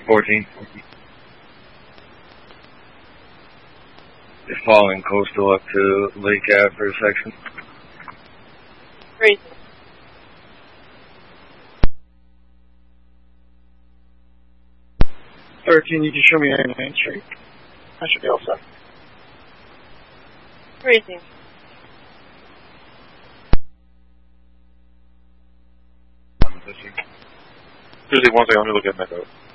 14. Just following coastal up to Lake Ave for a section. Great. You can show me Main Street. I should be all set. Raising. Susie, one second, let me look at my note.